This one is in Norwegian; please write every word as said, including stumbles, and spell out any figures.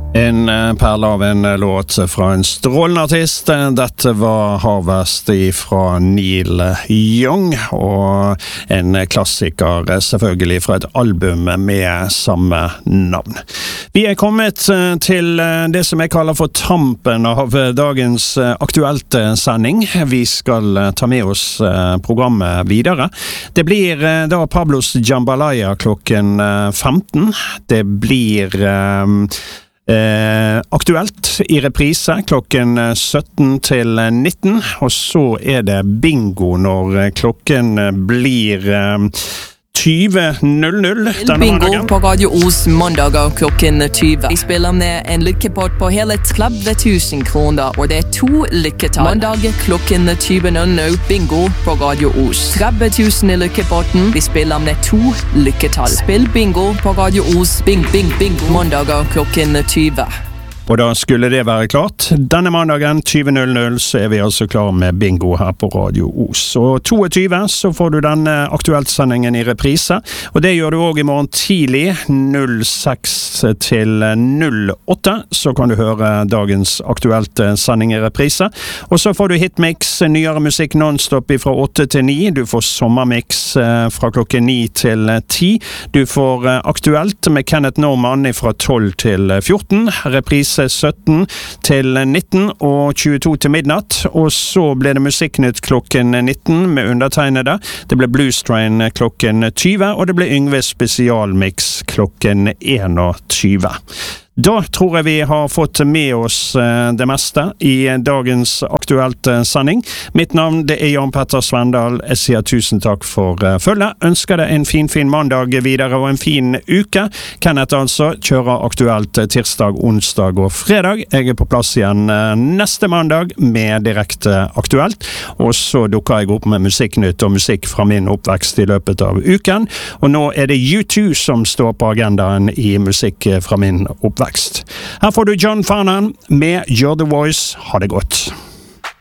En perle av en låt fra en strålende artist. Dette var Harvest fra Neil Young, og en klassiker selvfølgelig fra et album med samme navn. Vi er kommet til det som jeg kaller for tampen av dagens aktuelt sending. Vi skal ta med oss programmet videre. Det blir da Pablos Jambalaya klokken femten. Det blir Eh, aktuelt i reprise klokken sytten til nitten, og så er det bingo når klokken blir eh, tyve null null denne bingo mandagen. På Radio Os mandager klokken tyve. Vi spiller med en lykkepott på hele tretti tusen kroner, og det er to lykketall. Mandag klokken tyve null null, bingo på Radio Os. tretti tusen i lykkepotten. Vi spiller med to lykketall. Spill bingo på Radio Os. Bing, bing, bingo. Mandager klokken tyve. Og da skulle det være klart. Denne mandagen tyve null null så er vi altså klar med bingo her på Radio Os. Og tjueto så får du denne aktueltsendingen i reprise, og det gjør du også i morgen tidlig null seks til null åtte, så kan du høre dagens aktuelt sending i reprise. Og så får du hitmix, nyere musikk non-stop fra åtte til ni. Du får sommermix fra klokken ni til ti. Du får aktuelt med Kenneth Norman fra tolv til fjorten. Reprise sytten til nitten og tjueto til midnatt, og så ble det Musikknytt klokken nitten med undertegnede. Det ble Blues Train klokken tyve, og det ble Yngve spesialmix klokken einogtyve. Da tror jeg vi har fått med oss det meste i dagens aktuelt sending. Mitt navn det er Jan Petter Svendal. Jeg sier tusen takk for følget. Ønsker deg en fin, fin mandag videre og en fin uke. Kenneth altså kjører aktuelt tirsdag, onsdag og fredag. Jeg er på plass igjen neste mandag med direkte aktuelt. Og så dukker jeg opp med Musikknytt og musikk fra min oppvekst i løpet av uken. Og nå er det U to som står på agendaen i musikk fra min oppvekst. Her får du John Farnan med You're the Voice. Ha det godt.